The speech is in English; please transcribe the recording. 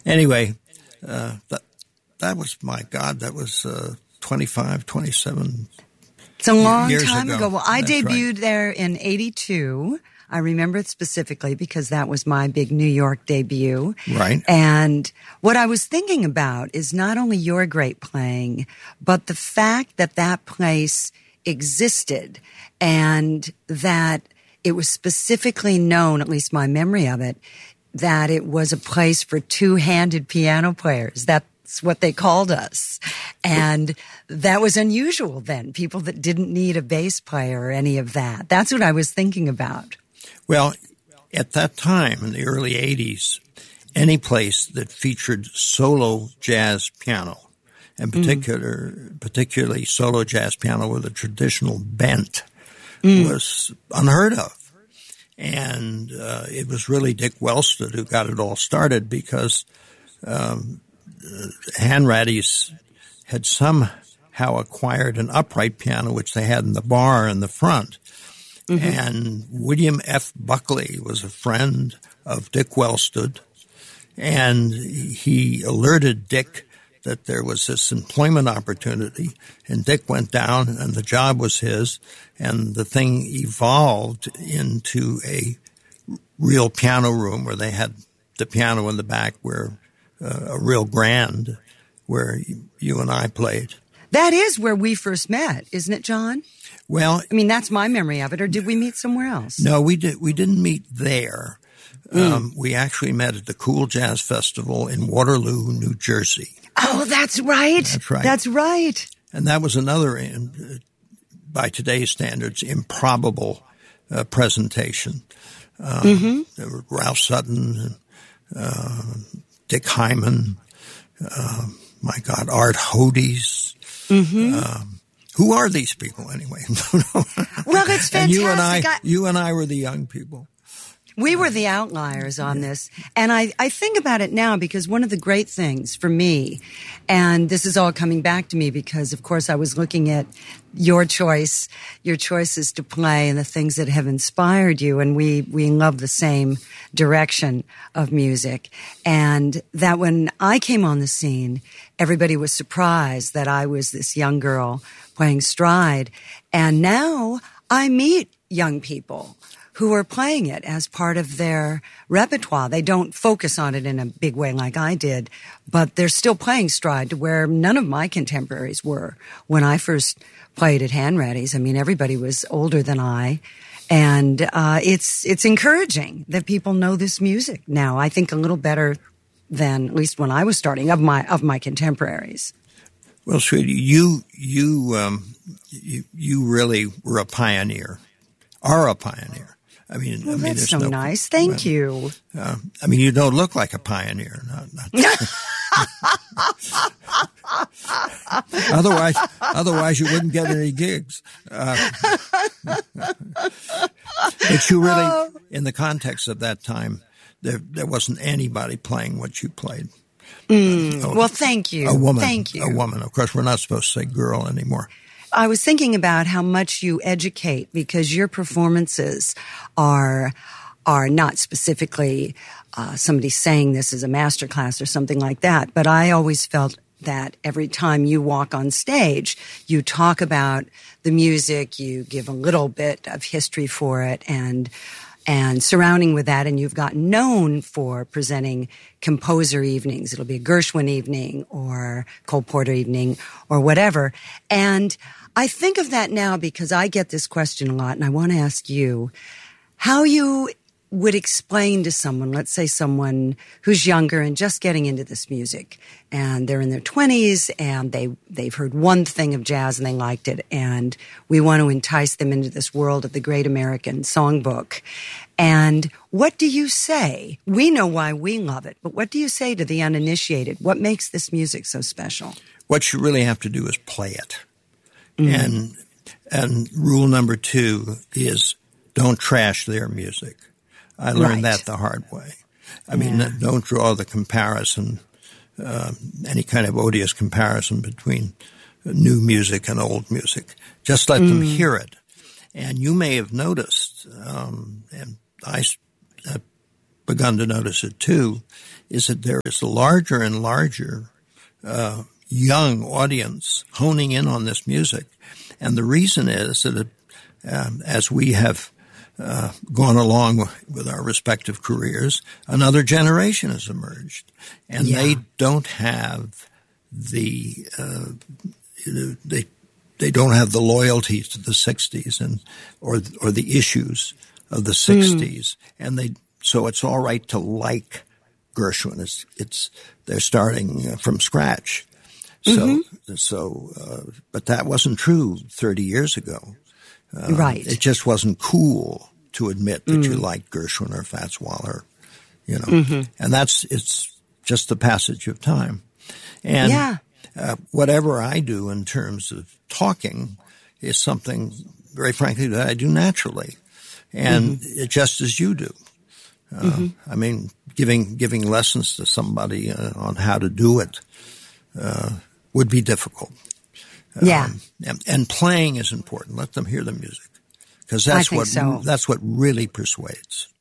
Anyway, that was, my God, that was 25, 27 It's a long years time ago. Well, I That's debuted right. there in 82. I remember it specifically because that was my big New York debut. Right. And what I was thinking about is not only your great playing, but the fact that that place existed and that it was specifically known, at least my memory of it, that it was a place for two-handed piano players. That's what they called us. And that was unusual then, people that didn't need a bass player or any of that. That's what I was thinking about. Well, at that time, in the early 80s, any place that featured solo jazz piano, and particularly solo jazz piano with a traditional bent, was unheard of. And it was really Dick Wellstead who got it all started because Hanratty's had somehow acquired an upright piano, which they had in the bar in the front. Mm-hmm. And William F. Buckley was a friend of Dick Wellstead, and he alerted Dick that there was this employment opportunity, and Dick went down, and the job was his, and the thing evolved into a real piano room where they had the piano in the back, where a real grand, where you and I played. That is where we first met, isn't it, John? Well, I mean, that's my memory of it, or did we meet somewhere else? No, we didn't meet there. We actually met at the Cool Jazz Festival in Waterloo, New Jersey. Oh, that's right. That's right. That's right. And that was another, by today's standards, improbable presentation. There were Ralph Sutton, Dick Hyman, my God, Art Hodes. Who are these people anyway? Well, it's fantastic. And you and I were the young people. We were the outliers on this. And I think about it now because one of the great things for me, and this is all coming back to me because, of course, I was looking at your choices to play and the things that have inspired you. And we love the same direction of music. And that when I came on the scene, everybody was surprised that I was this young girl playing stride. And now I meet young people who are playing it as part of their repertoire. They don't focus on it in a big way like I did, but they're still playing stride to where none of my contemporaries were when I first played at Hanratty's. I mean, everybody was older than I. And it's encouraging that people know this music now. I think a little better than, at least when I was starting, of my contemporaries. Well, sweetie, you really were a pioneer, are a pioneer. I mean, that's so nice. Thank you. I mean, you don't look like a pioneer. Otherwise, you wouldn't get any gigs. But you really, in the context of that time, there wasn't anybody playing what you played. Well, thank you. A woman. Thank you. A woman. Of course, we're not supposed to say girl anymore. I was thinking about how much you educate because your performances are not specifically somebody saying this is a master class or something like that. But I always felt that every time you walk on stage, you talk about the music, you give a little bit of history for it, and surrounding with that, and you've gotten known for presenting composer evenings. It'll be a Gershwin evening or Cole Porter evening or whatever. And I think of that now because I get this question a lot, and I want to ask you how you would explain to someone, let's say someone who's younger and just getting into this music, and they're in their 20s, and they've heard one thing of jazz and they liked it, and we want to entice them into this world of the Great American Songbook. And what do you say? We know why we love it, but what do you say to the uninitiated? What makes this music so special? What you really have to do is play it. And rule number 2 is don't trash their music. I learned that the hard way. I mean, don't draw the comparison, any kind of odious comparison between new music and old music. Just let them hear it. And you may have noticed, and I have begun to notice it too, is that there is a larger and larger young audience honing in on this music. And the reason is that as we have gone along with our respective careers, another generation has emerged. And they don't have they don't have the loyalty to the 60s or the issues of the 60s. And so it's all right to like Gershwin. They're starting from scratch. But that wasn't true 30 years ago. Right. It just wasn't cool to admit that you liked Gershwin or Fats Waller, and it's just the passage of time. And whatever I do in terms of talking is something, very frankly, that I do naturally, and just as you do. I mean, giving lessons to somebody on how to do it would be difficult. And playing is important. Let them hear the music, because that's what really persuades.